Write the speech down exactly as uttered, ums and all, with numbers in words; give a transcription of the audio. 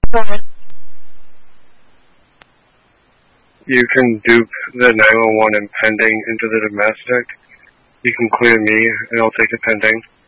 Go ahead. You can dupe the nine one one and pending into the domestic. You can clear me, and I'll take the pending.